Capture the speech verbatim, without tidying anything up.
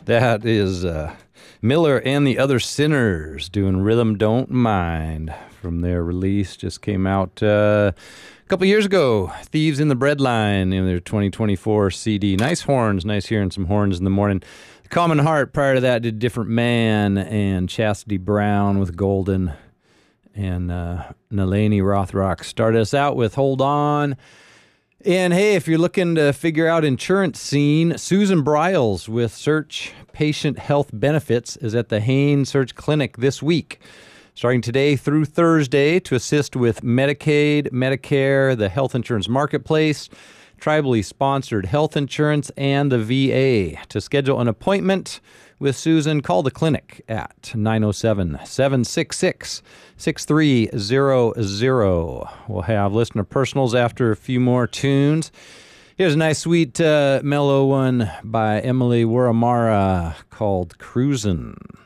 That is uh, Miller and the Other Sinners doing Rhythm Don't Mind from their release. Just came out uh, a couple years ago. Thieves in the Breadline in their twenty twenty-four C D. Nice horns. Nice hearing some horns in the morning. Common Heart prior to that did Different Man and Chastity Brown with Golden. And uh, Nalani Rothrock started us out with Hold On. And hey, if you're looking to figure out insurance scene, Susan Briles with Search Patient Health Benefits is at the Hain Search Clinic this week, starting today through Thursday, to assist with Medicaid, Medicare, the health insurance marketplace, tribally sponsored health insurance, and the V A. To schedule an appointment with Susan, call the clinic at nine oh seven, seven six six, six three zero zero. We'll have listener personals after a few more tunes. Here's a nice, sweet, uh, mellow one by Emily Wuramara called Cruisin'.